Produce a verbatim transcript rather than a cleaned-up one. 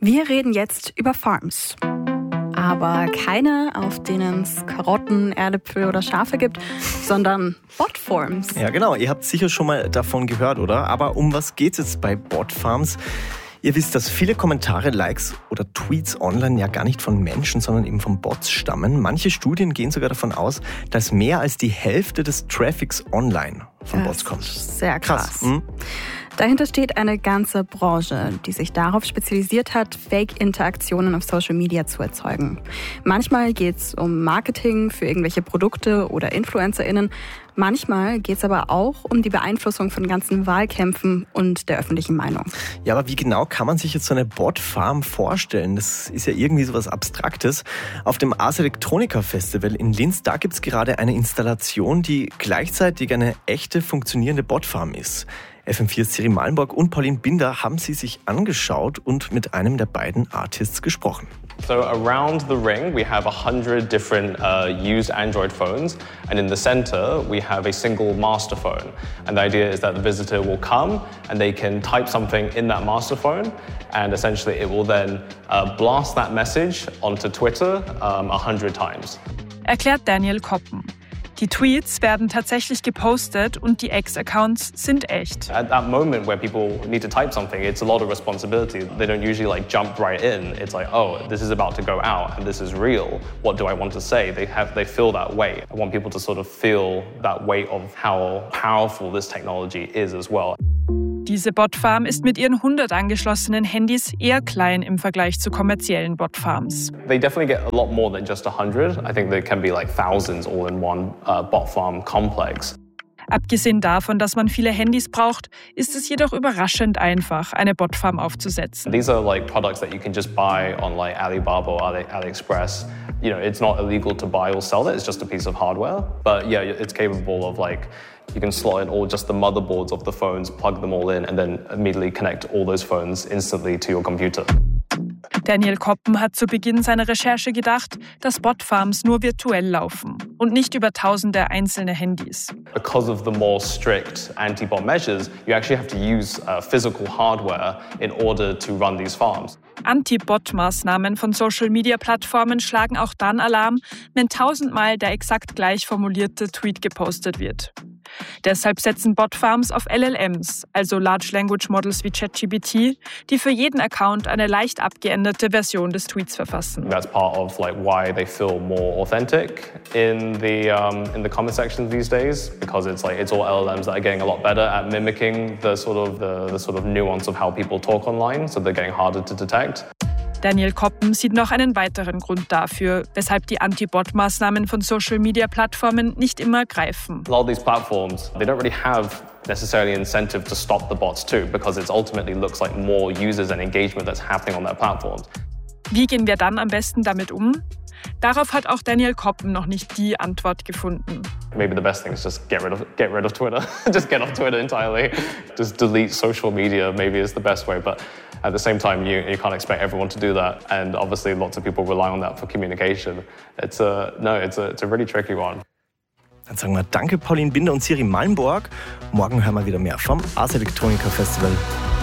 Wir reden jetzt über Farms. Aber keine, auf denen es Karotten, Erdäpfel oder Schafe gibt, sondern Botfarms. Ja, genau. Ihr habt sicher schon mal davon gehört, oder? Aber um was geht es jetzt bei Botfarms? Ihr wisst, dass viele Kommentare, Likes oder Tweets online ja gar nicht von Menschen, sondern eben von Bots stammen. Manche Studien gehen sogar davon aus, dass mehr als die Hälfte des Traffics online von Das Bots kommt. ist sehr krass. Krass. Hm? Dahinter steht eine ganze Branche, die sich darauf spezialisiert hat, Fake-Interaktionen auf Social Media zu erzeugen. Manchmal geht es um Marketing für irgendwelche Produkte oder InfluencerInnen. Manchmal geht es aber auch um die Beeinflussung von ganzen Wahlkämpfen und der öffentlichen Meinung. Ja, aber wie genau kann man sich jetzt so eine Bot-Farm vorstellen? Das ist ja irgendwie so was Abstraktes. Auf dem Ars Electronica Festival in Linz, da gibt es gerade eine Installation, die gleichzeitig eine echte, funktionierende Bot-Farm ist. F M vier's Siri Malenburg und Pauline Binder haben sie sich angeschaut und mit einem der beiden Artists gesprochen. So around the ring we have a hundred different uh, used Android phones, and in the center we have a single master phone. And the idea is that the visitor will come and they can type something in that master phone, and essentially it will then uh, blast that message onto Twitter um, a hundred times. Erklärt Daniel Koppen. Die Tweets werden tatsächlich gepostet und die Ex-Accounts sind echt. At that moment where people need to type something, it's a lot of responsibility. They don't usually like jump right in. It's like, oh, this is about to go out and this is real. What do I want to say? They have, they feel that weight. I want people to sort of feel that weight of how powerful this technology is as well. Diese Botfarm ist mit ihren hundert angeschlossenen Handys eher klein im Vergleich zu kommerziellen Botfarms. They definitely get a lot more than just a hundred. I think there can be like thousands all in one uh, bot farm complex. Abgesehen davon, dass man viele Handys braucht, ist es jedoch überraschend einfach, eine Botfarm aufzusetzen. These are like products that you can just buy on like Alibaba or Ali- AliExpress. You know, it's not illegal to buy or sell it. It's just a piece of hardware. But yeah, it's capable of like, you can slot in all just the motherboards of the phones, plug them all in, and then immediately connect all those phones instantly to your computer. Daniel Koppen hat zu Beginn seiner Recherche gedacht, dass Botfarms nur virtuell laufen und nicht über tausende einzelne Handys. Because of the more strict anti-bot measures, you actually have to use uh, physical hardware in order to run these farms. Anti-Bot-Maßnahmen von Social-Media-Plattformen schlagen auch dann Alarm, wenn tausendmal der exakt gleich formulierte Tweet gepostet wird. Deshalb setzen Botfarms auf L L Ms, also Large Language Models wie ChatGPT, die für jeden Account eine leicht abgeänderte Version des Tweets verfassen. That's part of like why they feel more authentic in the um, in the comment section these days, because it's like it's all L L Ms that are getting a lot better at mimicking the sort of the, the sort of nuance of how people talk online, so they're getting harder to detect. Daniel Koppen sieht noch einen weiteren Grund dafür, weshalb die Anti-Bot-Maßnahmen von Social-Media-Plattformen nicht immer greifen. A lot of these platforms, they don't really have necessarily an incentive to stop the bots too, because it ultimately looks like more users and engagement that's happening on their platforms. Wie gehen wir dann am besten damit um? Darauf hat auch Daniel Koppen noch nicht die Antwort gefunden. Maybe the best thing is just get rid of get rid of Twitter. Just get off Twitter entirely. Just delete social media maybe is the best way, but at the same time you, you can't expect everyone to do that, and obviously lots of people rely on that for communication. It's a no, it's a it's a really tricky one. Dann sagen wir danke Pauline Binder und Siri Malenburg. Morgen hören wir wieder mehr vom Ars Electronica Festival.